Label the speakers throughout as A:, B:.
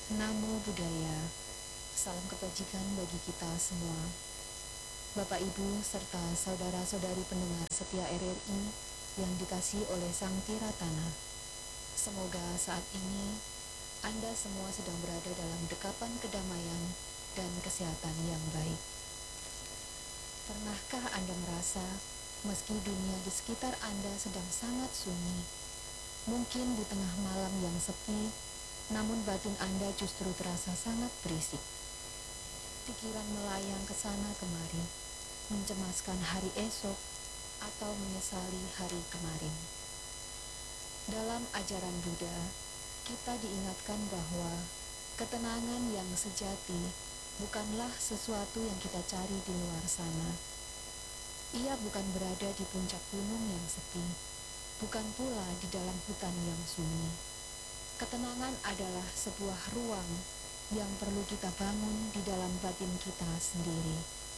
A: Namo Buddhaya, salam kebajikan bagi kita semua. Bapak Ibu serta saudara-saudari pendengar setia RRI yang dikasihi oleh Sang Tiratana. Semoga saat ini Anda semua sedang berada dalam dekapan kedamaian dan kesehatan yang baik. Pernahkah Anda merasa meski dunia di sekitar Anda sedang sangat sunyi, mungkin di tengah malam yang sepi, namun batin Anda justru terasa sangat berisik. Pikiran melayang ke sana kemari, mencemaskan hari esok atau menyesali hari kemarin. Dalam ajaran Buddha, kita diingatkan bahwa ketenangan yang sejati bukanlah sesuatu yang kita cari di luar sana. Ia bukan berada di puncak gunung yang sepi, bukan pula di dalam hutan yang sunyi. Ketenangan adalah sebuah ruang yang perlu kita bangun di dalam batin kita sendiri.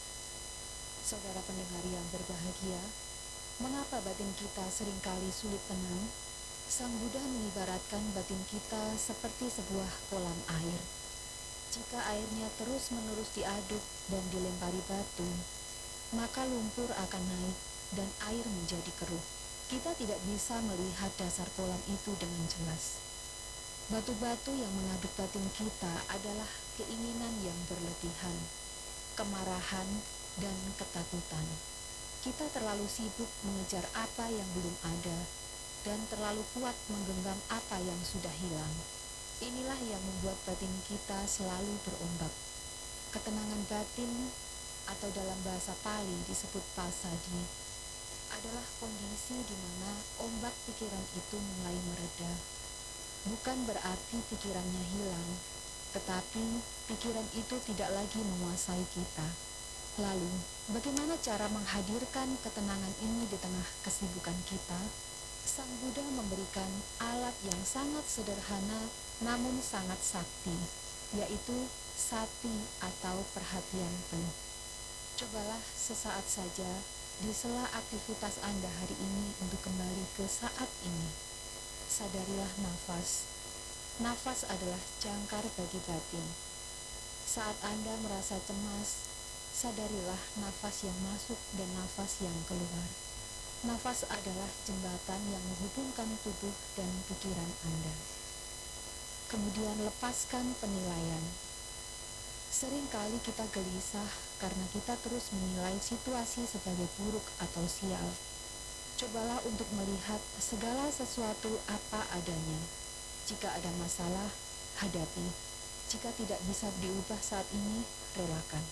A: Saudara pendengar yang berbahagia, mengapa batin kita seringkali sulit tenang? Sang Buddha mengibaratkan batin kita seperti sebuah kolam air. Jika airnya terus-menerus diaduk dan dilempari batu, maka lumpur akan naik dan air menjadi keruh. Kita tidak bisa melihat dasar kolam itu dengan jelas. Batu-batu yang mengaduk batin kita adalah keinginan yang berlebihan, kemarahan, dan ketakutan. Kita terlalu sibuk mengejar apa yang belum ada dan terlalu kuat menggenggam apa yang sudah hilang. Inilah yang membuat batin kita selalu berombak. Ketenangan batin, atau dalam bahasa Pali disebut passaddhi, adalah kondisi di mana ombak pikiran itu mulai mereda. Bukan berarti pikirannya hilang, tetapi pikiran itu tidak lagi menguasai kita. Lalu, bagaimana cara menghadirkan ketenangan ini di tengah kesibukan kita? Sang Buddha memberikan alat yang sangat sederhana namun sangat sakti, yaitu sati atau perhatian penuh. Cobalah sesaat saja di sela aktivitas Anda hari ini untuk kembali ke saat ini. Sadarilah nafas. Nafas adalah jangkar bagi batin. Saat Anda merasa cemas, sadarilah nafas yang masuk dan nafas yang keluar. Nafas adalah jembatan yang menghubungkan tubuh dan pikiran Anda. Kemudian lepaskan penilaian. Seringkali kita gelisah karena kita terus menilai situasi sebagai buruk atau sial. Cobalah untuk melihat segala sesuatu apa adanya. Jika ada masalah, hadapi. Jika tidak bisa diubah saat ini, relakan.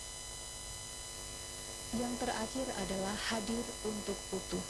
A: Yang terakhir adalah hadir untuk utuh.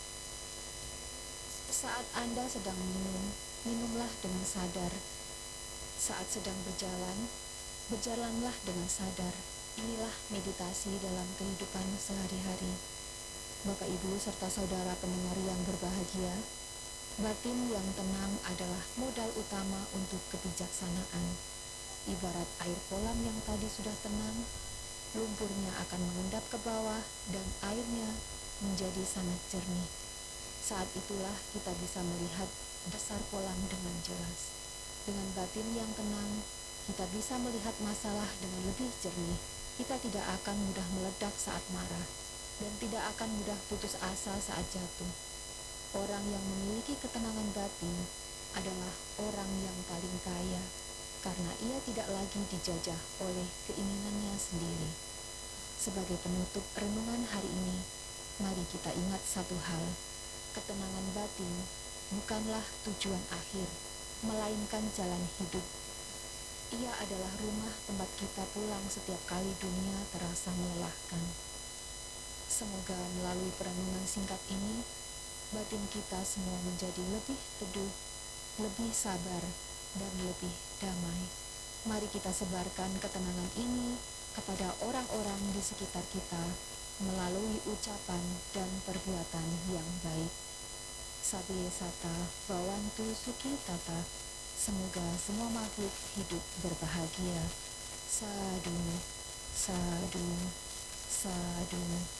A: Saat Anda sedang minum, minumlah dengan sadar. Saat sedang berjalan, berjalanlah dengan sadar. Inilah meditasi dalam kehidupan sehari-hari. Bapak Ibu serta saudara pendengar yang berbahagia, batin yang tenang adalah modal utama untuk kebijaksanaan. Ibarat air kolam yang tadi sudah tenang, lumpurnya akan mengendap ke bawah dan airnya menjadi sangat jernih. Saat itulah kita bisa melihat dasar kolam dengan jelas. Dengan batin yang tenang, kita bisa melihat masalah dengan lebih jernih. Kita tidak akan mudah meledak saat marah dan tidak akan mudah putus asa saat jatuh. Orang yang memiliki ketenangan batin adalah orang yang paling kaya, karena ia tidak lagi dijajah oleh keinginannya sendiri. Sebagai penutup renungan hari ini, mari kita ingat satu hal, ketenangan batin bukanlah tujuan akhir, melainkan jalan hidup. Ia adalah rumah tempat kita pulang setiap kali dunia terasa melelahkan. Semoga melalui perenungan singkat ini, batin kita semua menjadi lebih teduh, lebih sabar, dan lebih damai. Mari kita sebarkan ketenangan ini kepada orang-orang di sekitar kita melalui ucapan dan perbuatan yang baik. Sabe sata bawantu suki tata. Semoga semua makhluk hidup berbahagia. Sadu, sadu, sadu.